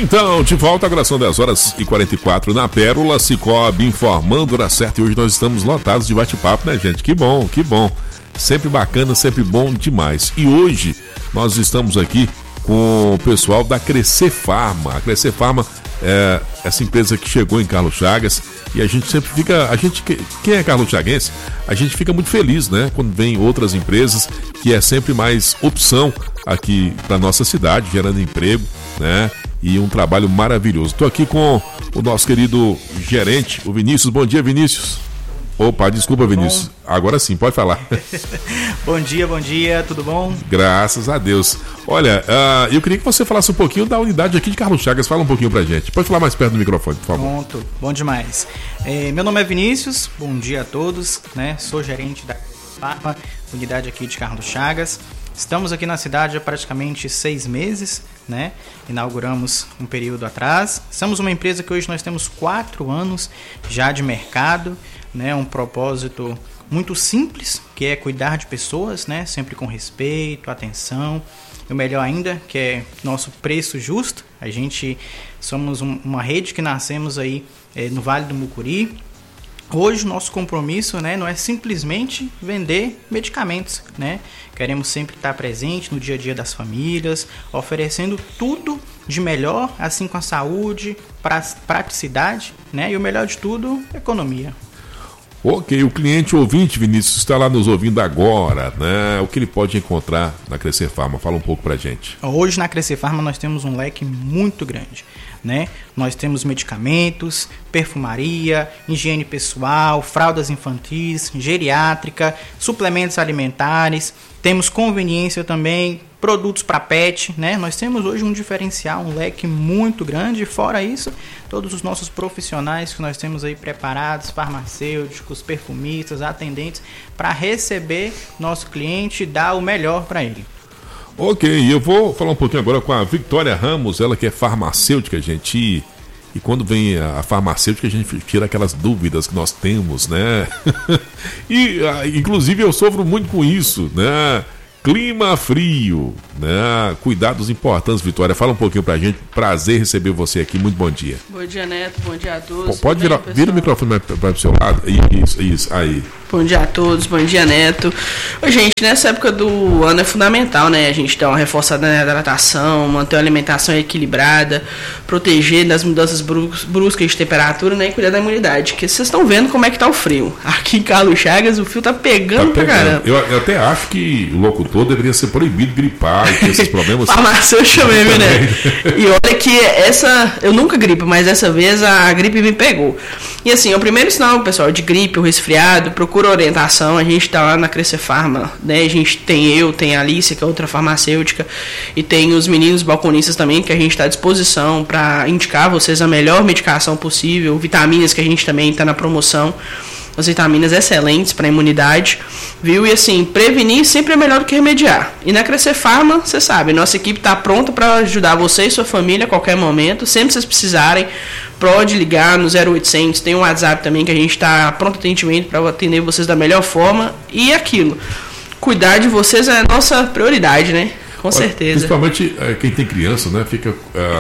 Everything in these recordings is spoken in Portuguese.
Então, de volta, agora são 10h44 na Pérola, Cicobi informando hora certa. E hoje nós estamos lotados de bate-papo, né, gente? Que bom, que bom. Sempre bacana, sempre bom demais. E hoje nós estamos aqui com o pessoal da Crescer Farma. A Crescer Farma é essa empresa que chegou em Carlos Chagas e a gente sempre fica, quem é Carlos Chaguense, a gente fica muito feliz, né, quando vem outras empresas, que é sempre mais opção aqui para nossa cidade, gerando emprego, né, e um trabalho maravilhoso. Estou aqui com o nosso querido gerente, o Vinícius. Bom dia, Vinícius. Opa, desculpa, Vinícius. Agora sim, pode falar. Bom dia, tudo bom? Graças a Deus. Olha, eu queria que você falasse um pouquinho da unidade aqui de Carlos Chagas. Fala um pouquinho pra gente. Pode falar mais perto do microfone, por favor. Pronto, bom demais. Meu nome é Vinícius, bom dia a todos, né? Sou gerente da Farma, unidade aqui de Carlos Chagas. Estamos aqui na cidade há praticamente 6 meses, né? Inauguramos um período atrás. Somos uma empresa que hoje nós temos 4 anos já de mercado, né? Um propósito muito simples, que é cuidar de pessoas, né? Sempre com respeito, atenção. E o melhor ainda, que é nosso preço justo. A gente somos uma rede que nascemos aí no Vale do Mucuri. Hoje o nosso compromisso, né, não é simplesmente vender medicamentos, né? Queremos sempre estar presente no dia a dia das famílias, oferecendo tudo de melhor, assim com a saúde, praticidade, né? E o melhor de tudo, economia. Ok, o cliente ouvinte, Vinícius, está lá nos ouvindo agora, né? O que ele pode encontrar na Crescer Farma? Fala um pouco pra gente. Hoje na Crescer Farma nós temos um leque muito grande, né? Nós temos medicamentos, perfumaria, higiene pessoal, fraldas infantis, geriátrica, suplementos alimentares, temos conveniência também, produtos para pet, né? Nós temos hoje um diferencial, um leque muito grande. Fora isso, todos os nossos profissionais que nós temos aí preparados, farmacêuticos, perfumistas, atendentes, para receber nosso cliente e dar o melhor para ele. Ok, eu vou falar um pouquinho agora com a Victoria Ramos, ela que é farmacêutica, gente. E quando vem a farmacêutica, a gente tira aquelas dúvidas que nós temos, né? E, inclusive, eu sofro muito com isso, né? Clima frio, né? Cuidados importantes, Vitória. Fala um pouquinho pra gente. Prazer receber você aqui. Muito bom dia. Bom dia, Neto. Bom dia a todos. Pode vira o microfone para o seu lado. Isso, aí. Bom dia a todos. Bom dia, Neto. Ô, gente, nessa época do ano é fundamental, né? A gente dar uma reforçada na hidratação, manter uma alimentação equilibrada, proteger das mudanças bruscas de temperatura, né? E cuidar da imunidade. Porque vocês estão vendo como é que tá o frio. Aqui em Carlos Chagas, o frio tá pegando pra caramba. Eu até acho que o locutor deveria ser proibido gripar e ter esses problemas. Farmacêutico mesmo, né? E olha que eu nunca gripo, mas dessa vez a gripe me pegou. E assim, o primeiro sinal, pessoal, de gripe ou resfriado, procura orientação. A gente tá lá na Crescer Farma, né? A gente tem a Alice, que é outra farmacêutica, e tem os meninos balconistas também, que a gente tá à disposição para indicar a vocês a melhor medicação possível, vitaminas que a gente também tá na promoção. As vitaminas excelentes para a imunidade, viu? E assim, prevenir sempre é melhor do que remediar. E na Crescer Farma, você sabe, nossa equipe está pronta para ajudar você e sua família a qualquer momento. Sempre que vocês precisarem, pode ligar no 0800. Tem um WhatsApp também que a gente está pronto atendimento para atender vocês da melhor forma. E aquilo, cuidar de vocês é a nossa prioridade, né? Com certeza. Principalmente quem tem criança, né? Fica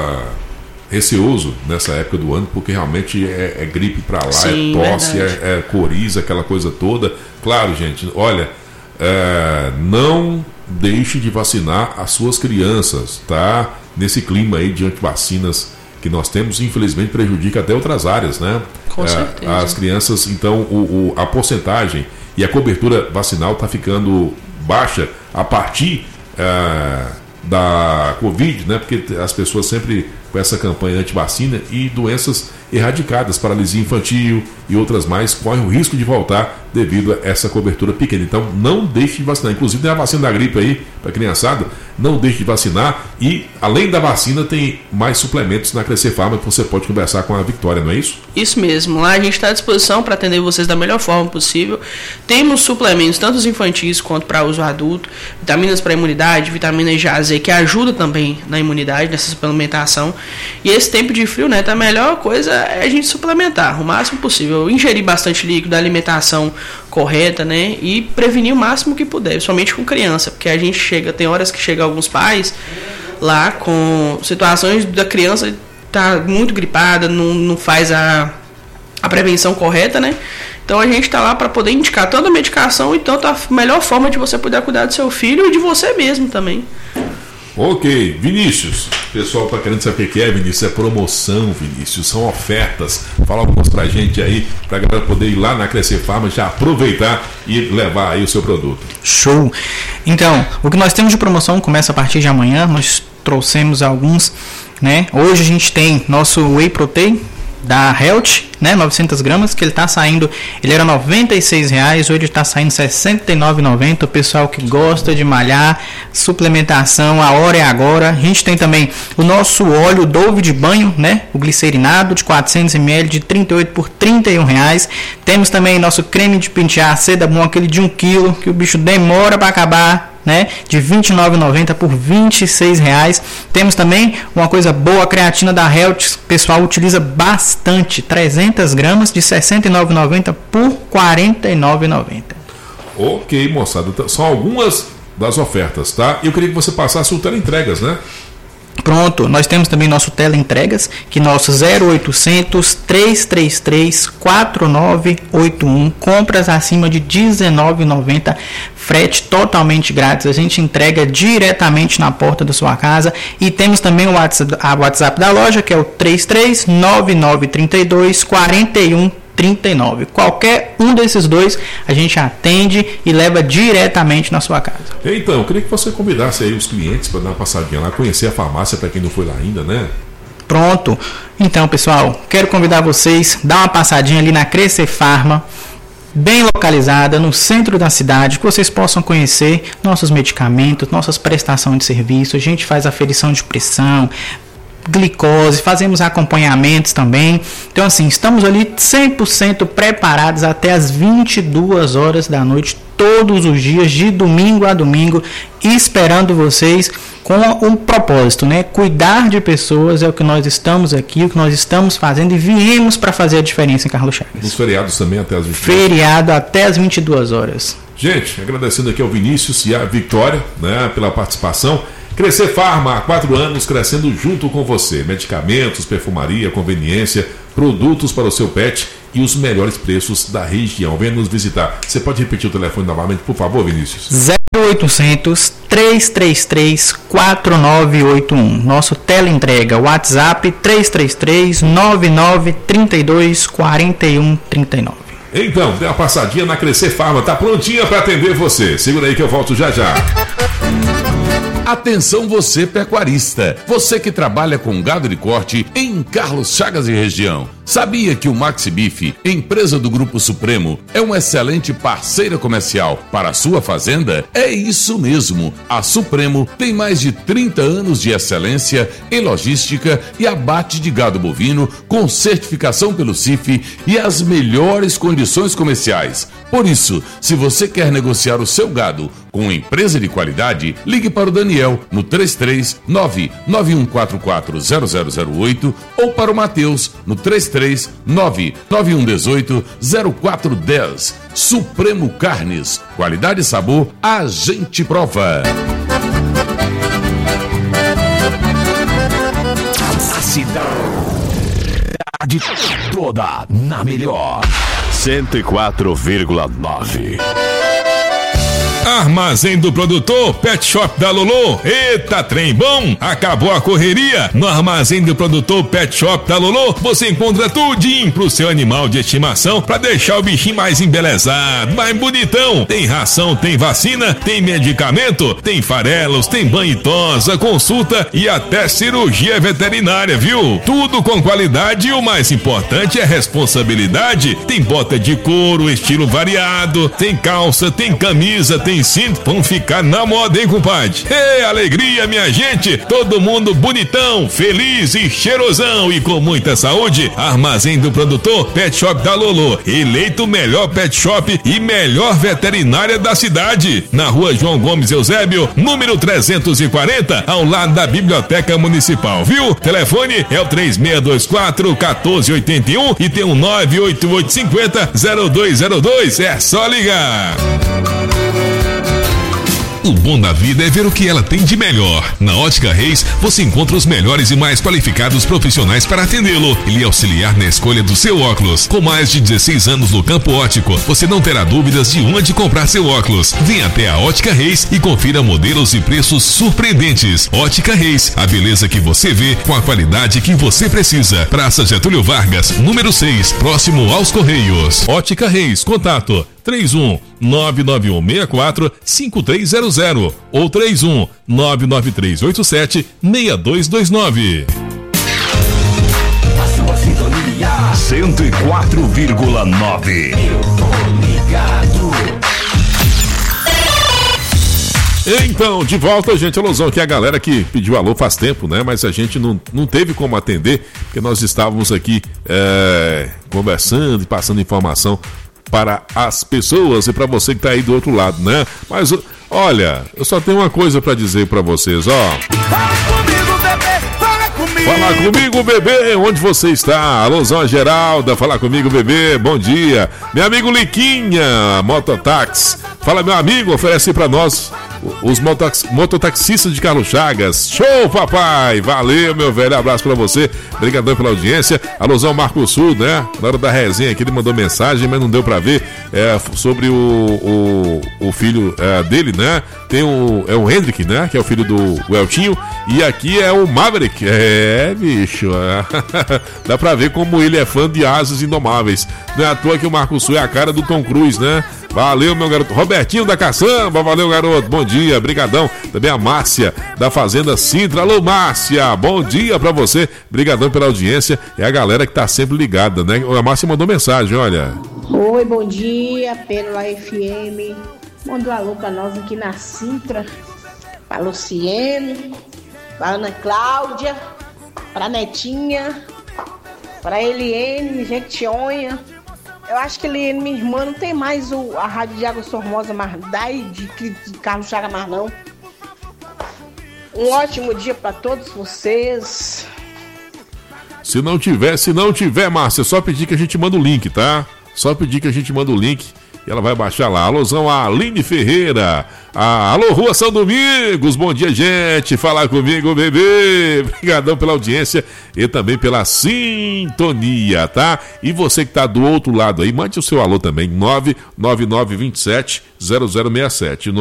receoso nessa época do ano, porque realmente é gripe pra lá, sim, é tosse, é coriza, aquela coisa toda. Claro, gente, olha, não deixe de vacinar as suas crianças, tá? Nesse clima aí de antivacinas que nós temos, infelizmente prejudica até outras áreas, né? Com certeza. As crianças, então, a porcentagem e a cobertura vacinal está ficando baixa a partir da Covid, né? Porque as pessoas sempre com essa campanha anti-vacina e doenças erradicadas, paralisia infantil e outras mais, correm o risco de voltar devido a essa cobertura pequena. Então não deixe de vacinar. Inclusive tem a vacina da gripe aí para criançada, não deixe de vacinar. E além da vacina tem mais suplementos na Crescer Farma que você pode conversar com a Victoria, não é isso? Isso mesmo, lá a gente está à disposição para atender vocês da melhor forma possível. Temos suplementos tanto os infantis quanto para uso adulto, vitaminas para imunidade, vitaminas de A a Z, que ajuda também na imunidade, nessa suplementação. E esse tempo de frio, né, tá, a melhor coisa é a gente suplementar o máximo possível, ingerir bastante líquido, alimentação correta, né, e prevenir o máximo que puder, somente com criança, porque a gente tem horas que chega alguns pais lá com situações da criança tá muito gripada, não faz a prevenção correta, né? Então a gente está lá para poder indicar tanto a medicação e tanto a melhor forma de você poder cuidar do seu filho e de você mesmo também. Ok, Vinícius, o pessoal está querendo saber o que é, Vinícius, é promoção, Vinícius, são ofertas. Fala algumas pra gente aí, pra galera poder ir lá na Crescer Farma, já aproveitar e levar aí o seu produto. Show! Então, o que nós temos de promoção começa a partir de amanhã, nós trouxemos alguns, né? Hoje a gente tem nosso Whey Protein da Health, né, 900 gramas, que ele tá saindo, ele era R$96, hoje ele tá saindo R$69,90. O pessoal que gosta de malhar, suplementação, a hora é agora. A gente tem também o nosso óleo Dove de banho, né, o glicerinado de 400 ml de 38 por R$31. Temos também nosso creme de pentear Seda Bom, aquele de 1 kg, que o bicho demora para acabar, né, de R$29,90 por R$26. Temos também uma coisa boa, a creatina da Health, o pessoal utiliza bastante, 300 gramas de R$69,90 por R$49,90. Ok, moçada, são algumas das ofertas, tá? Eu queria que você passasse o teleentregas, né? Pronto, nós temos também nosso teleentregas, que nosso 0800 333 4981, compras acima de R$19,90, frete totalmente grátis, a gente entrega diretamente na porta da sua casa. E temos também o WhatsApp da loja, que é o 339932 4139. Qualquer um desses dois a gente atende e leva diretamente na sua casa. Então, eu queria que você convidasse aí os clientes para dar uma passadinha lá, conhecer a farmácia para quem não foi lá ainda, né? Pronto. Então, pessoal, quero convidar vocês a dar uma passadinha ali na Crescer Farma, bem localizada no centro da cidade, que vocês possam conhecer nossos medicamentos, nossas prestações de serviço. A gente faz aferição de pressão, glicose, fazemos acompanhamentos também. Então, assim, estamos ali 100% preparados até as 22 horas da noite, todos os dias, de domingo a domingo, esperando vocês com um propósito, né? Cuidar de pessoas é o que nós estamos aqui, o que nós estamos fazendo, e viemos para fazer a diferença em Carlos Chagas. Os feriados também até as 22 horas. Feriado até as 22 horas. Gente, agradecendo aqui ao Vinícius e à Vitória, né, pela participação. Crescer Farma, há 4 anos, crescendo junto com você. Medicamentos, perfumaria, conveniência, produtos para o seu pet e os melhores preços da região. Venha nos visitar. Você pode repetir o telefone novamente, por favor, Vinícius? 0800 333 4981. Nosso teleentrega, WhatsApp 333 9932 4139. Então, dê uma passadinha na Crescer Farma, tá prontinha para atender você. Segura aí que eu volto já já. Atenção você pecuarista, você que trabalha com gado de corte em Carlos Chagas e região. Sabia que o Maxi Beef, empresa do Grupo Supremo, é uma excelente parceira comercial para a sua fazenda? É isso mesmo, a Supremo tem mais de 30 anos de excelência em logística e abate de gado bovino com certificação pelo CIF e as melhores condições comerciais. Por isso, se você quer negociar o seu gado com uma empresa de qualidade, ligue para o Daniel no 33991440008 ou para o Matheus no 33991180410. Supremo Carnes, qualidade e sabor, a gente prova. A cidade toda na melhor 104,9. Armazém do Produtor, Pet Shop da Lolô. Eita, trem bom! Acabou a correria? No Armazém do Produtor, Pet Shop da Lolô, você encontra tudinho pro seu animal de estimação pra deixar o bichinho mais embelezado, mais bonitão. Tem ração, tem vacina, tem medicamento, tem farelos, tem banho e tosa, consulta e até cirurgia veterinária, viu? Tudo com qualidade e o mais importante é responsabilidade. Tem bota de couro, estilo variado, tem calça, tem camisa, tem cinto, vão ficar na moda, hein, compadre? Ei, alegria, minha gente! Todo mundo bonitão, feliz e cheirosão e com muita saúde. Armazém do Produtor, Pet Shop da Lolô, eleito o melhor pet shop e melhor veterinária da cidade. Na rua João Gomes Eusébio, número 340, ao lado da Biblioteca Municipal, viu? Telefone é o 3624-1481 e tem um 98850-0202. É só ligar. O bom da vida é ver o que ela tem de melhor. Na Ótica Reis, você encontra os melhores e mais qualificados profissionais para atendê-lo e lhe auxiliar na escolha do seu óculos. Com mais de 16 anos no campo óptico, você não terá dúvidas de onde comprar seu óculos. Venha até a Ótica Reis e confira modelos e preços surpreendentes. Ótica Reis, a beleza que você vê com a qualidade que você precisa. Praça Getúlio Vargas, número 6, próximo aos Correios. Ótica Reis, contato 31-99164-5300 ou 31-99387-6229. A sua sintonia 104,9. Eu tô ligado. Então, de volta, gente, alusão que a galera que pediu alô faz tempo, né? Mas a gente não teve como atender, porque nós estávamos aqui conversando e passando informação para as pessoas e para você que tá aí do outro lado, né? Mas, olha, eu só tenho uma coisa para dizer para vocês, ó. Fala comigo, bebê, fala comigo. Fala comigo, bebê, onde você está? Alôzão, Geralda, fala comigo, bebê, bom dia. Meu amigo Liquinha, Mototax. Fala, meu amigo, oferece para nós os mototaxistas de Carlos Chagas. Show, papai! Valeu, meu velho, abraço pra você. Obrigadão pela audiência. Alôzão Marco Sul, né? Na hora da resenha aqui ele mandou mensagem, mas não deu pra ver sobre o filho dele, né? Tem o Hendrick, né? Que é o filho do Eltinho. E aqui é o Maverick. Bicho. Dá pra ver como ele é fã de Asas Indomáveis. Não é à toa que o Marco Sul é a cara do Tom Cruise, né? Valeu, meu garoto. Robertinho da Caçamba, valeu, garoto. Bom dia, brigadão. Também a Márcia da Fazenda Sintra. Alô, Márcia, bom dia pra você. Brigadão pela audiência. É a galera que tá sempre ligada, né? A Márcia mandou mensagem, olha. Oi, bom dia, Pérola FM. Manda um alô pra nós aqui na Sintra. Pra Luciene, pra Ana Cláudia, pra Netinha, pra Eliene, Jequitinhonha. Eu acho que Eliane, minha irmã, não tem mais a Rádio de Águas Formosas mais de Carlos Chagas mais não. Um ótimo dia pra todos vocês. Se não tiver, Márcia, só pedir que a gente manda o link, tá? Só pedir que a gente manda o link e ela vai baixar lá. Alôzão, a Aline Ferreira. Alô, Rua São Domingos. Bom dia, gente. Fala comigo, bebê. Obrigadão pela audiência e também pela sintonia, tá? E você que tá do outro lado aí, mande o seu alô também. 99927-0067.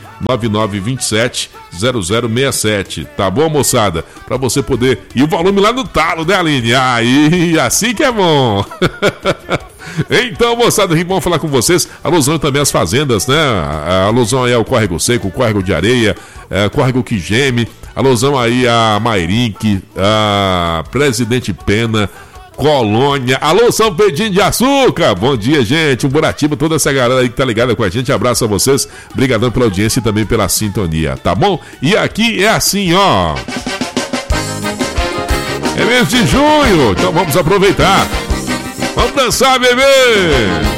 99927-0067. Tá bom, moçada? Pra você poder... E o volume lá no talo, né, Aline? Aí, assim que é bom. Então, moçada, que bom falar com vocês. Alusão também às fazendas, né? A alusão aí ao Córrego Seco, o Córrego de Areia, Córrego que Geme. Alusão aí a Mairink, a Presidente Pena, Colônia. Alô, São Pedrinho de Açúcar. Bom dia, gente. Um Buratiba, toda essa galera aí que tá ligada com a gente. Abraço a vocês. Obrigadão pela audiência e também pela sintonia, tá bom? E aqui é assim, ó. É mês de junho, então vamos aproveitar. Vamos dançar, bebê!